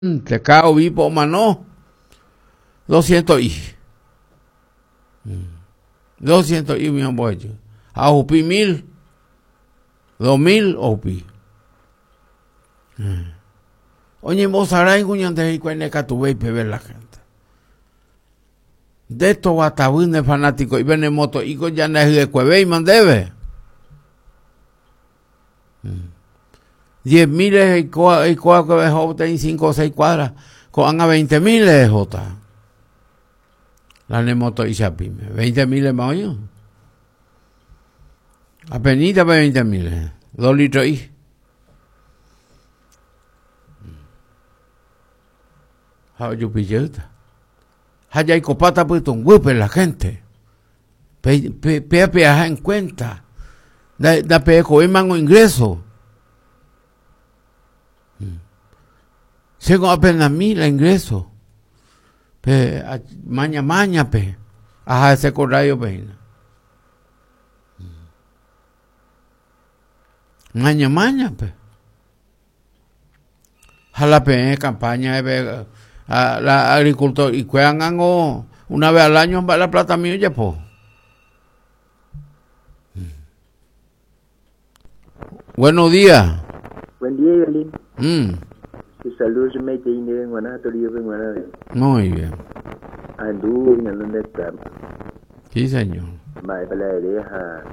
Te cao vipo mano 200 y 200 y mi amor a upi 1000 2000 upi oye mozara en cuñante y cuene catube y peber la gente de esto guatabune fanático y vene moto y con ya no es de cueve y mandebe 10.000 y coa que dejó en 5 o 6 cuadras con a 20.000 de jota la nemoto y chapime 20.000 más yo apenita para 20.000 2 litros y yo pilleta haya y copata pues un huevo la gente peaje en cuenta da peco mango ingreso Sego apenas 1.000 ingreso. Pe maña pe. Ajá ese corrayo pe. Maña pe. Jala pe campaña de la agricultor y cuedan algo una vez al año va la plata mío ya po. Buenos días. Buen día, Yolín. Saludos, me tiene muy bien. Andu en donde está. Sí, señor. Más para la derecha.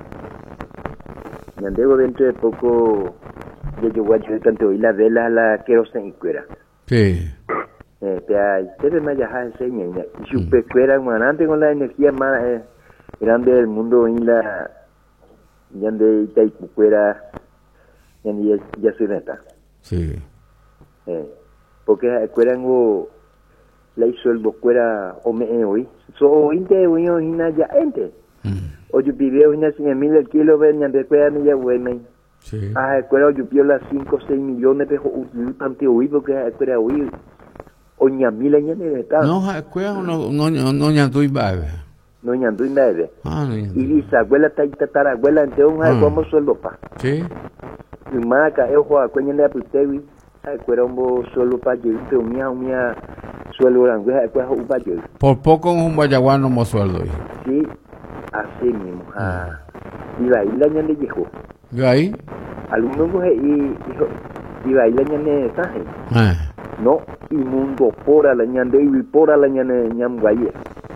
Yandego dentro de poco. Yo voy a tanto y la vela la quiero sin cuera. Sí. Ustedes me ya enseñan. Y su pecuera, manante con la energía más grande del mundo en la. Yande Itaipucuera. Yande ya soy neta. Sí. Porque acuerdan la hizo el bocuera o me hoy so inte hoy hina ya ente o yo pide hina 100.000 el kilo ven de cuera ni ya bueno sí acuerdo yo pido las 5 6 millones de tanto hoy porque acuerda hoy o ña 1.000 años de está no acuerdo no ña tu ibabe no ña tu ibabe y dice abuela tatara abuela entonces como sueldo pa sí y maca eu jo acuerdo de aputewi acuerdo solo para llevarte mía suelo rango acuerdo upa yo por poco un guayaguano mo sueldo sí así mismo y va y la ñande dijo yo ahí algunos y va y la ñande saje no y mundo pora la ñande y pora la ñande ñam guaye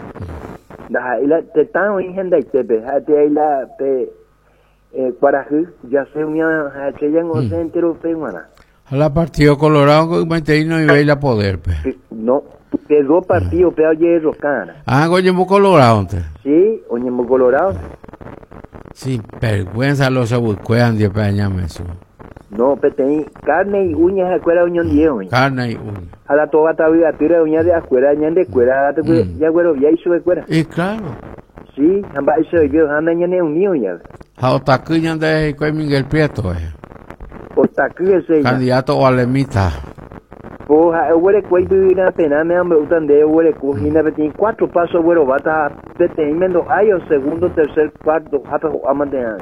da ila te tan en gente te be te ila te para ya se unía que ya no se entero peruana a la partido Colorado con 21 y veía poder pe no pegó partido pero hierro cara oye Colorado entonces sí oye Colorado sí vergüenza los abucuean de peñame eso no pero carne y uñas de acuera unión de carne y uñas a la toda tabla tira uñas de acuera ñan de cuera ya güero ya hizo de cuera y claro sí amba eso yo anda ñan un niño ya a otacuñan de Miguel Prieto candidato o alemita pues huele cuello una pena me han gustan de huele cojina tiene 4 pasos güero bata teniendo años segundo tercer cuarto hasta amantean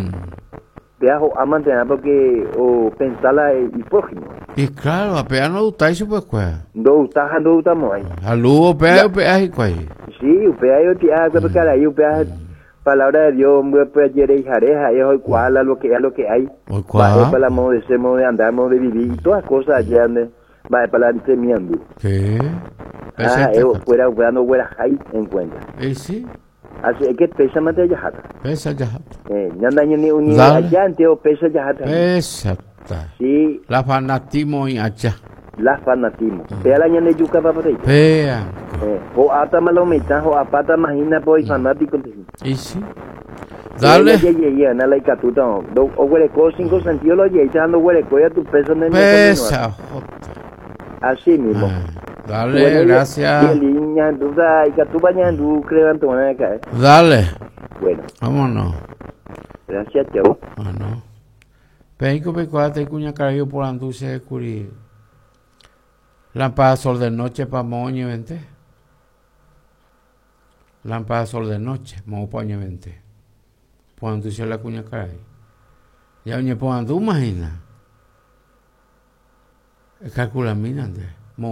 viajo amantean porque o pensarla y prójimo y claro apenas no gusta eso pues no estamos ahí saludo peaje cuál sí peaje yo te cara yo peaje palabra de Dios pues ayer y jareja es hoy cuál lo que hay va para la modo de ser modo de andar modo de vivir y todas cosas allá donde va para la miando ¿qué? Fuera no fuera ahí en cuenta sí así es que pesa más de yajata pesa yajata ñanda ni allá anteo pesa yajata pesa sí la fanatismo y allá la fanatismo pea la ñande yuca para por ahí pea o ata malomita o apata imagina pues fanático y sí dale ya na la catuta o huele co 5 sentidos lo ya dando huele co ya tu peso en pesa así mismo dale gracias niña duda y catuba ñandu creo que van a caer dale bueno vámonos gracias chao bueno peico pecuate cuña carajo por anduce de curi lámpara sol de noche pa moñe vente lámpara sol de noche mo poñe vente cuando se la cuña carajo ya oñe po andu imagina calcula minante